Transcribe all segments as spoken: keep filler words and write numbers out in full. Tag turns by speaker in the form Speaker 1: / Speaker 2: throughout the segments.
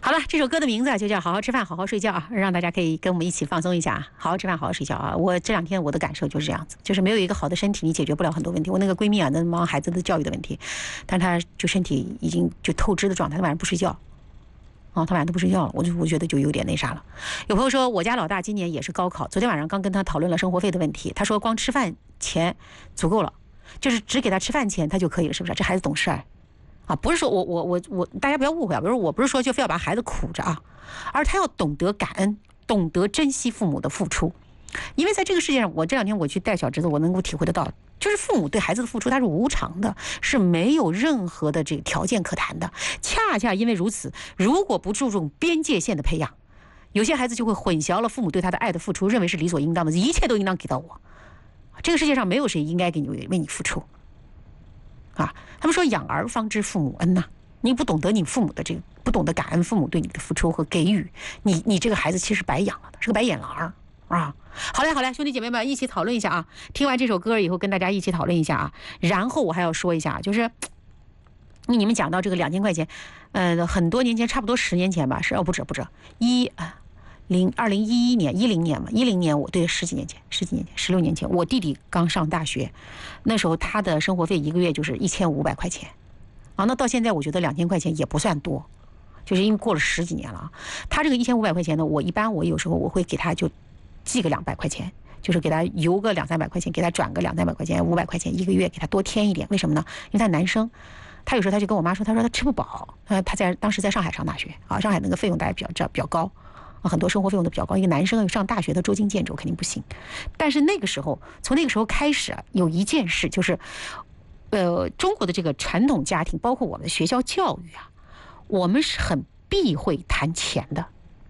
Speaker 1: 好了，这首歌的名字就叫《好好吃饭，好好睡觉》啊，让大家可以跟我们一起放松一下啊，好好吃饭，好好睡觉啊。我这两天我的感受就是这样子，就是没有一个好的身体，你解决不了很多问题。我那个闺蜜啊，在忙孩子的教育的问题，但她就身体已经就透支的状态，她晚上不睡觉。啊，他晚上都不睡觉了，我就我觉得就有点那啥了。有朋友说，我家老大今年也是高考，昨天晚上刚跟他讨论了生活费的问题，他说光吃饭钱足够了，就是只给他吃饭钱他就可以了，是不是？这孩子懂事儿啊，不是说我我我我，大家不要误会啊，比如我不是说就非要把孩子苦着啊，而他要懂得感恩，懂得珍惜父母的付出。因为在这个世界上，我这两天我去带小侄子，我能够体会得到，就是父母对孩子的付出，它是无偿的，是没有任何的这个条件可谈的。恰恰因为如此，如果不注重边界线的培养，有些孩子就会混淆了父母对他的爱的付出，认为是理所应当的，一切都应当给到我。这个世界上没有谁应该给你为你付出啊！他们说养儿方知父母恩呐、啊，你不懂得你父母的这个，不懂得感恩父母对你的付出和给予，你你这个孩子其实白养了的，是个白眼狼啊！好嘞，好嘞，兄弟姐妹们，一起讨论一下啊！听完这首歌以后，跟大家一起讨论一下啊。然后我还要说一下，就是你们讲到这个两千块钱，呃，很多年前，差不多十年前吧，是哦，不止不止，一零二零一一年，一零年嘛，一零年我对十几年前，十几年前，十六年前，我弟弟刚上大学，那时候他的生活费一个月就是一千五百块钱，啊，那到现在我觉得两千块钱也不算多，就是因为过了十几年了啊。他这个一千五百块钱呢，我一般我有时候我会给他就寄个两百块钱，就是给他邮个两三百块钱，给他转个两三百块钱，五百块钱一个月，给他多添一点。为什么呢？因为他男生，他有时候他就跟我妈说，他说他吃不饱。呃，他在当时在上海上大学啊，上海那个费用大家比较比较高啊，很多生活费用都比较高。一个男生上大学的捉襟见肘肯定不行。但是那个时候，从那个时候开始啊，有一件事就是，呃，中国的这个传统家庭，包括我们的学校教育啊，我们是很避讳谈钱的。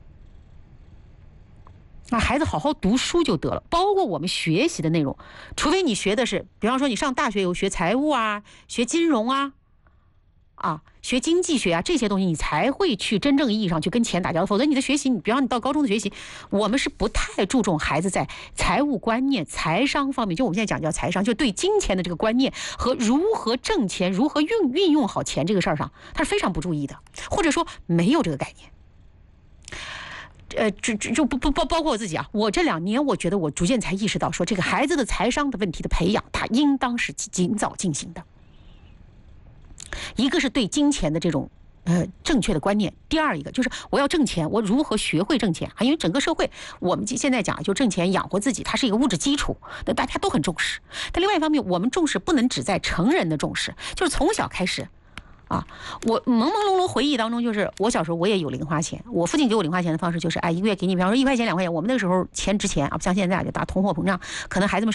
Speaker 1: 那孩子好好读书就得了，包括我们学习的内容，除非你学的是，比方说你上大学有学财务啊，学金融啊，啊，学经济学啊，这些东西你才会去真正意义上去跟钱打交道，否则你的学习，你比方你到高中的学习，我们是不太注重孩子在财务观念、财商方面，就我们现在讲叫财商，就对金钱的这个观念和如何挣钱、如何运运用好钱这个事儿上，他是非常不注意的，或者说没有这个概念。呃，就就就不不包包括我自己啊，我这两年我觉得我逐渐才意识到，说这个孩子的财商的问题的培养，他应当是尽早进行的。一个是对金钱的这种呃正确的观念，第二一个就是我要挣钱，我如何学会挣钱啊？因为整个社会我们现在讲就挣钱养活自己，它是一个物质基础，那大家都很重视。但另外一方面，我们重视不能只在成人的重视，就是从小开始。啊，我朦朦胧胧回忆当中，就是我小时候我也有零花钱，我父亲给我零花钱的方式就是，哎，一个月给你，比方说一块钱两块钱，我们那个时候钱值钱啊，不像现在就打通货膨胀，可能孩子们。